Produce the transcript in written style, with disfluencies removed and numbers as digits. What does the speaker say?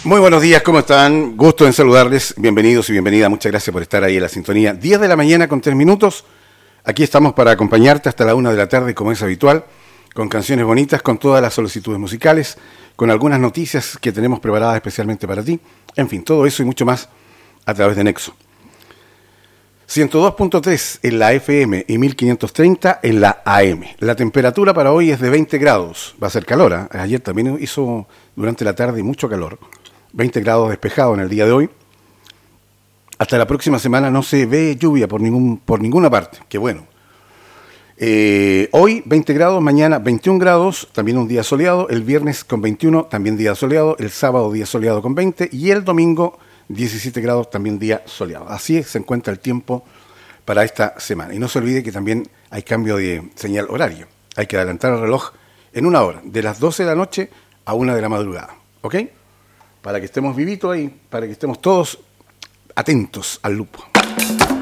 Muy buenos días, ¿cómo están? Gusto en saludarles, bienvenidos y bienvenida, muchas gracias por estar ahí en la sintonía. 10 de la mañana con 3 minutos, aquí estamos para acompañarte hasta la 1 de la tarde como es habitual, con canciones bonitas, con todas las solicitudes musicales, con algunas noticias que tenemos preparadas especialmente para ti, en fin, todo eso y mucho más a través de Nexo. 102.3 en la FM y 1530 en la AM. La temperatura para hoy es de 20 grados, va a ser calor, ¿eh? Ayer también hizo durante la tarde mucho calor. 20 grados despejado en el día de hoy. Hasta la próxima semana no se ve lluvia por ninguna parte. Qué bueno. Hoy 20 grados, mañana 21 grados, también un día soleado. El viernes con 21, también día soleado. El sábado día soleado con 20. Y el domingo 17 grados, también día soleado. Así se encuentra el tiempo para esta semana. Y no se olvide que también hay cambio de señal horario. Hay que adelantar el reloj en una hora, de las 12 de la noche a 1 de la madrugada. ¿Ok? Para que estemos vivitos ahí, para que estemos todos atentos al lupo.